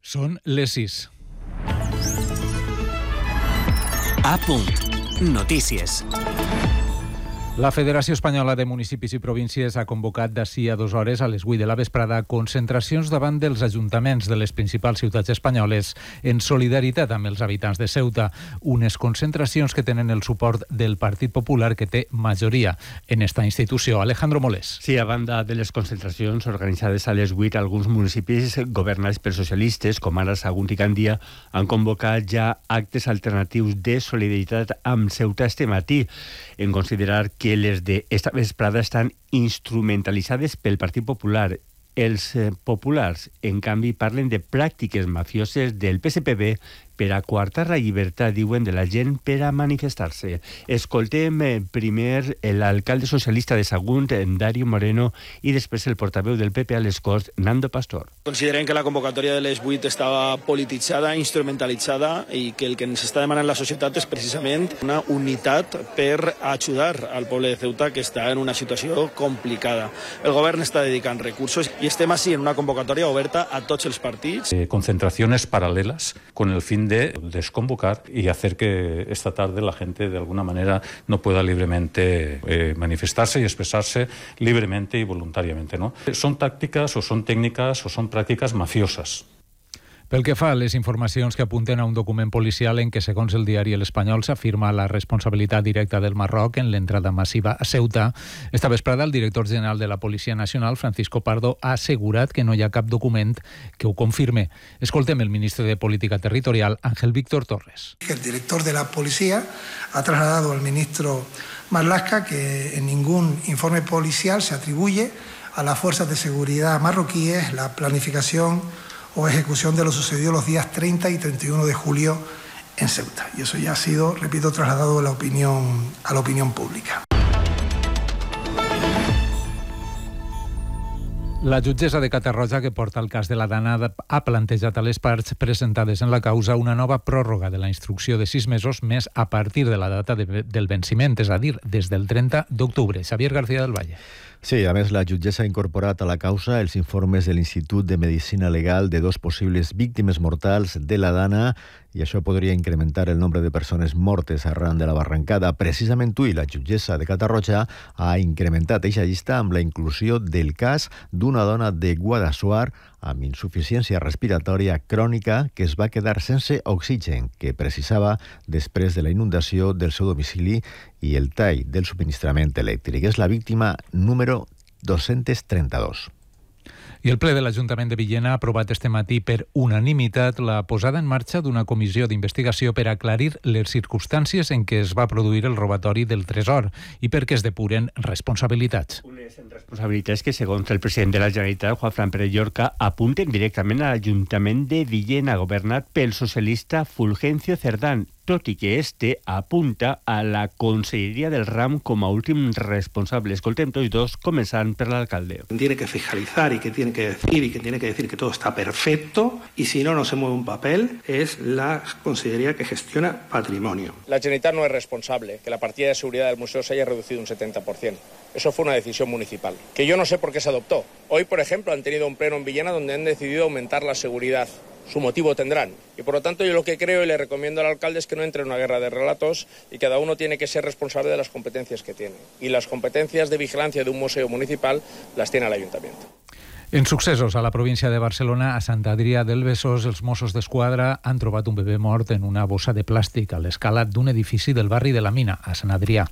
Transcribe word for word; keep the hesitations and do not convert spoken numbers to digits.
Són les sis. A punt. Notícies. La Federació Espanyola de Municipis i Províncies ha convocat d'ací a dues hores a les vuit de la vesprada concentracions davant dels ajuntaments de les principals ciutats espanyoles en solidaritat amb els habitants de Ceuta. Unes concentracions que tenen el suport del Partit Popular, que té majoria en esta institució. Alejandro Molés. Sí, a banda de les concentracions organitzades a les vuit, alguns municipis governats per socialistes, com ara Sagunt i Gandia, han convocat ja actes alternatius de solidaritat amb Ceuta este matí, en considerar que que les d'esta vesprada estan instrumentalitzades pel Partit Popular. Els eh, populars, en canvi, parlen de pràctiques mafioses del P S P B per a coartar la llibertat, diuen, de la gent per a manifestar-se. Escoltem eh, primer l'alcalde socialista de Sagunt, Dario Moreno, i després el portaveu del P P a les Corts, Nando Pastor. Considerem que la convocatòria de les vuit estava polititzada, instrumentalitzada, i que el que ens està demanant la societat és precisament una unitat per ajudar al poble de Ceuta, que està en una situació complicada. El govern està dedicant recursos i estem així en una convocatòria oberta a tots els partits. Eh, concentraciones paralelas con el fin de desconvocar y hacer que esta tarde la gente de alguna manera no pueda libremente eh, manifestarse y expresarse libremente y voluntariamente, ¿no? Son tácticas o son técnicas o son prácticas mafiosas. Pel que fa a les informacions que apunten a un document policial en què, segons el diari L'Espanyol, s'afirma la responsabilitat directa del Marroc en l'entrada massiva a Ceuta, esta vesprada el director general de la Policia Nacional, Francisco Pardo, ha assegurat que no hi ha cap document que ho confirme. Escoltem el ministre de Política Territorial, Ángel Víctor Torres. El director de la Policía ha trasladado al ministro Marlaska que en ningún informe policial se atribuye a las fuerzas de seguridad marroquíes la planificación o ejecución de lo sucedido los días treinta y treinta y uno de julio en Ceuta. Y eso ya ha sido, repito, trasladado a la opinión, a la opinión pública. La jutgessa de Catarroja, que porta el cas de la Dana, ha plantejat a les parts presentades en la causa una nova pròrroga de la instrucció de sis mesos més a partir de la data de, del venciment, és a dir, des del trenta d'octubre. Xavier García del Valle. Sí, a més, la jutgessa ha incorporat a la causa els informes de l'Institut de Medicina Legal de dos possibles víctimes mortals de la Dana, i això podria incrementar el nombre de persones mortes arran de la barrancada. Precisament avui, la jutgessa de Catarroja ha incrementat eixa llista amb la inclusió del cas d'una dona de Guadassuar amb insuficiència respiratòria crònica que es va quedar sense oxigen, que precisava després de la inundació del seu domicili i el tall del subministrament elèctric. És la víctima número dos-cents trenta-dos. I el ple de l'Ajuntament de Villena ha aprovat este matí per unanimitat la posada en marxa d'una comissió d'investigació per aclarir les circumstàncies en què es va produir el robatori del tresor i perquè es depuren responsabilitats. Unes responsabilitats que, segons el president de la Generalitat, Juanfran Pérez Llorca, apunten directament a l'Ajuntament de Villena, governat pel socialista Fulgencio Cerdán, tot i que este apunta a la Conselleria del Ram com a últim responsable. Escoltem tots dos, començant per l'alcalde. Tiene que fiscalizar y que tiene que decir y que tiene que decir que todo está perfecto y si no, no se mueve un papel, es la Consellería que gestiona patrimonio. La Generalitat no es responsable que la partida de seguridad del museo se haya reducido un setenta por ciento. Eso fue una decisión municipal, que yo no sé por qué se adoptó. Hoy, por ejemplo, han tenido un pleno en Villena donde han decidido aumentar la seguridad. Su motivo tendrán. Y por lo tanto yo lo que creo y le recomiendo al alcalde es que no entre en una guerra de relatos y cada uno tiene que ser responsable de las competencias que tiene. Y las competencias de vigilancia de un museo municipal las tiene el ayuntamiento. En successos a la província de Barcelona, a Sant Adrià del Besòs, els Mossos d'Esquadra han trobat un bebè mort en una bossa de plàstic a l'escala d'un edifici del barri de la Mina, a Sant Adrià.